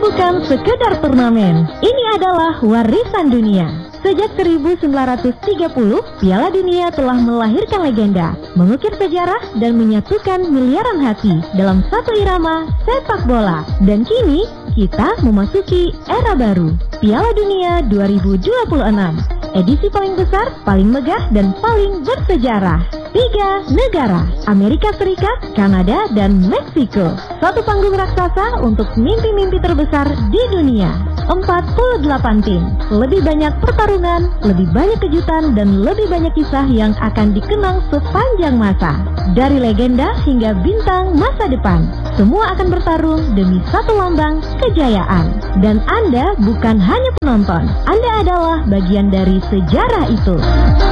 bukan sekedar turnamen. Ini adalah warisan dunia. Sejak 1930, Piala Dunia telah melahirkan legenda, mengukir sejarah dan menyatukan miliaran hati dalam satu irama sepak bola. Dan kini, kita memasuki era baru, Piala Dunia 2026. Edisi paling besar, paling megah, dan paling bersejarah. 3 negara, Amerika Serikat, Kanada, dan Meksiko. Satu panggung raksasa untuk mimpi-mimpi terbesar di dunia. 48 tim, lebih banyak pertarungan, lebih banyak kejutan, dan lebih banyak kisah yang akan dikenang sepanjang masa. Dari legenda hingga bintang masa depan, semua akan bertarung demi satu lambang kejayaan. Dan Anda bukan hanya penonton, Anda adalah bagian dari sejarah itu.